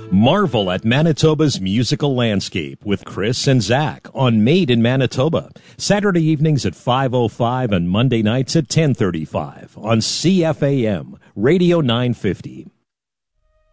Marvel at Manitoba's musical landscape with Chris and Zach on Made in Manitoba. Saturday evenings at 5:05 and Monday nights at 10:35 on CFAM Radio 950.